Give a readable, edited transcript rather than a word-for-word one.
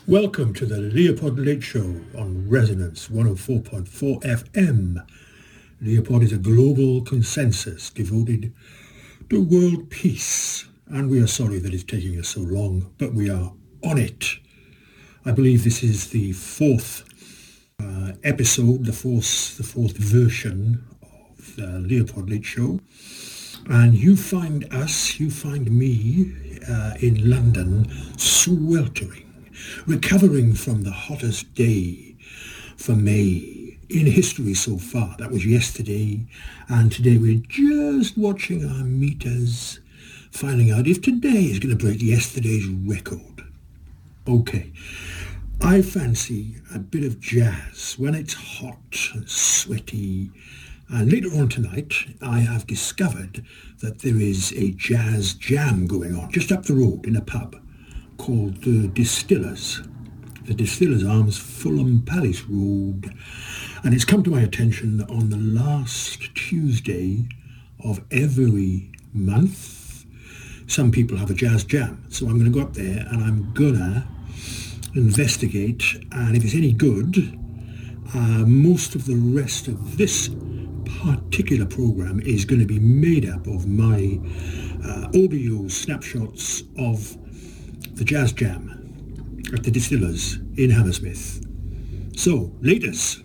Welcome to the Leopold Late Show on Resonance 104.4 FM. Leopold is a global consensus devoted to world peace, and we are sorry that it's taking us so long, but we are on it. I believe this is the fourth episode, the fourth version of the Leopold Late Show, and you find me in London sweltering, recovering from the hottest day for May in history so far. That was yesterday, and today we're just watching our meters, finding out if today is going to break yesterday's record. Okay, I fancy a bit of jazz when it's hot and sweaty, and later on tonight I have discovered that there is a jazz jam going on just up the road in a pub called the Distillers Arms, Fulham Palace Road, and it's come to my attention on the last Tuesday of every month. Some people have a jazz jam, so I'm going to go up there and I'm gonna investigate, and if it's any good, most of the rest of this particular program is going to be made up of my audio snapshots of the jazz jam at the Distillers in Hammersmith. So, laters.